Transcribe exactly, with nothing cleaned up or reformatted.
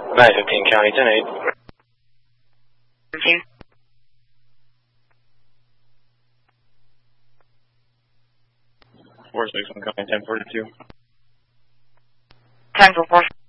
nine fifteen County, ten eight. fifteen. four six one County, ten forty-two. ten for four.